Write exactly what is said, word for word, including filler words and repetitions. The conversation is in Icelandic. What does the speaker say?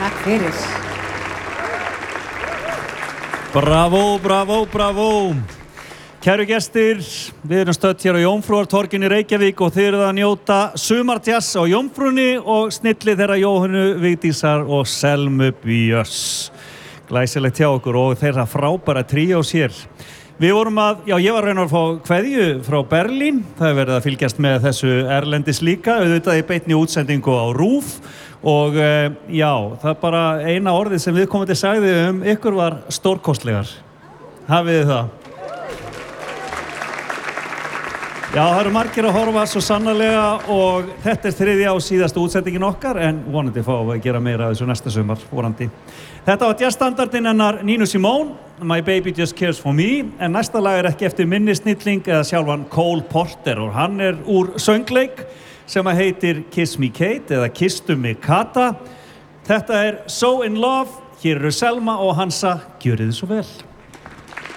Takk fyrir. Bravo, bravo, bravo. Kæru gestir, við erum stödd hér á Jómfrúartorginu í Reykjavík og þið eruð að njóta sumartjass á Jómfrúnni og snilli þeirra Jóhönnu Vigdísar og Selmu Björns. Glæsilegt hjá okkur og þeirra frábæra tríós hér. Við vorum að, já ég var að reyna að fá kveðju frá Berlín, það er verið að fylgjast með þessu erlendis líka, auðvitað í beinni útsendingu á RÚV og já, það er bara eina orðið sem viðkomandi sagði um ykkur var stórkostlegar. Hafið þið það? Já, það eru margir að horfa svo sannarlega og þetta er þriðja og síðasta útsendingin okkar en vonandi fáum við að gera meira af þessu næsta sumar, vonandi. Þetta var jazzstandardinn hennar Nínu Simone, My Baby Just Cares For Me, en næsta lag er ekki eftir minni snilling eða sjálfan Cole Porter og hann er úr söngleik sem að heitir Kiss Me Kate eða Kisstu mig Kata. Þetta er So In Love, hér eru Selma og Hansa, gjörið þið svo vel.